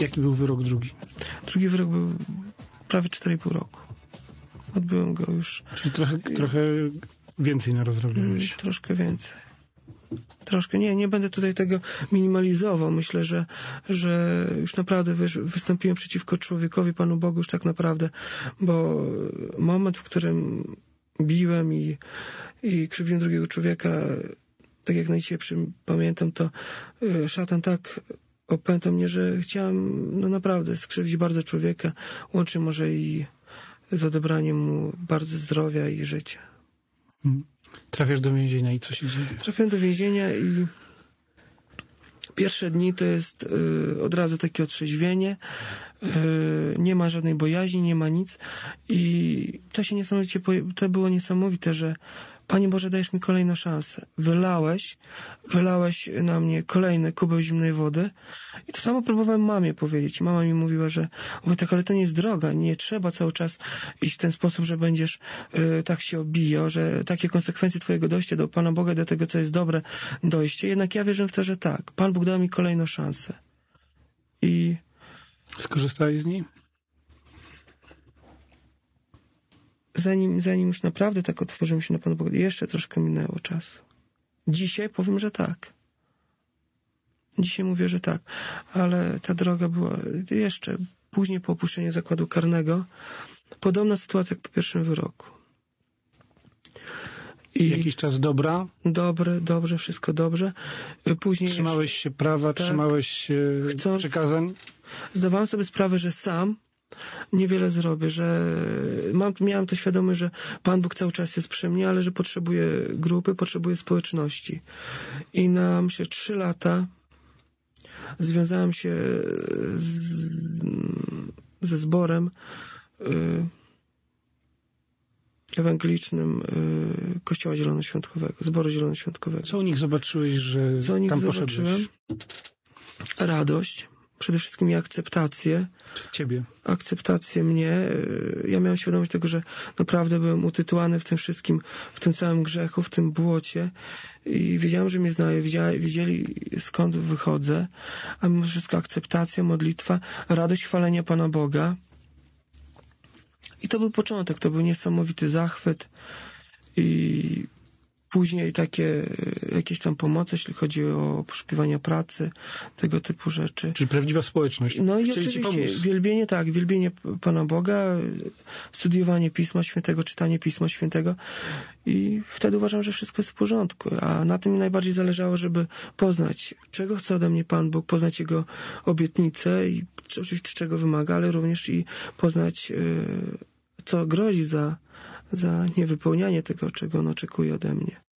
Jaki był wyrok drugi? Drugi wyrok był prawie 4,5 roku. Odbyłem go już... Czyli trochę więcej narozrobiłeś. Troszkę więcej. Troszkę. Nie będę tutaj tego minimalizował. Myślę, że już naprawdę wystąpiłem przeciwko człowiekowi, Panu Bogu już tak naprawdę, bo moment, w którym biłem i krzywiłem drugiego człowieka, tak jak najciszej pamiętam, to szatan tak opętał mnie, że chciałem naprawdę skrzywdzić bardzo człowieka, łącznie może i z odebraniem mu bardzo zdrowia i życia. Trafiasz do więzienia i co się dzieje? Trafiłem do więzienia i pierwsze dni to jest od razu takie otrzeźwienie, nie ma żadnej bojaźni, nie ma nic i to było niesamowite, że Panie Boże, dajesz mi kolejną szansę. Wylałeś na mnie kolejny kubeł zimnej wody i to samo próbowałem mamie powiedzieć. Mama mi mówiła, że Wojtek, ale to nie jest droga, nie trzeba cały czas iść w ten sposób, że będziesz tak się obijał, że takie konsekwencje twojego dojścia do Pana Boga, do tego, co jest dobre dojście. Jednak ja wierzę w to, że tak. Pan Bóg dał mi kolejną szansę. I skorzystałeś z niej? Zanim już naprawdę tak otworzyłem się na Pana Boga, jeszcze troszkę minęło czasu. Dzisiaj powiem, że tak. Dzisiaj mówię, że tak. Ale ta droga była jeszcze później po opuszczeniu zakładu karnego. Podobna sytuacja jak po pierwszym wyroku. I jakiś czas dobra? Dobrze, wszystko dobrze. Później trzymałeś się prawa, tak, trzymałeś się przykazań? Zdawałem sobie sprawę, że sam niewiele zrobię, że miałem to świadomość, że Pan Bóg cały czas jest przy mnie, ale że potrzebuję grupy, potrzebuję społeczności. I na, myślę, 3 lata związałem się ze zborem ewangelicznym Kościoła Zielonoświątkowego, Zboru Zielonoświątkowego. Co u nich zobaczyłeś, że tam poszedłeś? Radość. Przede wszystkim i akceptację. Ciebie. Akceptację mnie. Ja miałem świadomość tego, że naprawdę byłem utytułany w tym wszystkim, w tym całym grzechu, w tym błocie i wiedziałem, że mnie znają, wiedzieli skąd wychodzę, a mimo wszystko akceptacja, modlitwa, radość chwalenia Pana Boga. I to był początek, to był niesamowity zachwyt i później takie jakieś tam pomocy, jeśli chodzi o poszukiwania pracy, tego typu rzeczy. Czyli prawdziwa społeczność. No i oczywiście wielbienie Pana Boga, studiowanie Pisma Świętego, czytanie Pisma Świętego i wtedy uważam, że wszystko jest w porządku. A na tym mi najbardziej zależało, żeby poznać, czego chce ode mnie Pan Bóg, poznać Jego obietnice i oczywiście czego wymaga, ale również i poznać, co grozi za niewypełnianie tego, czego On oczekuje ode mnie.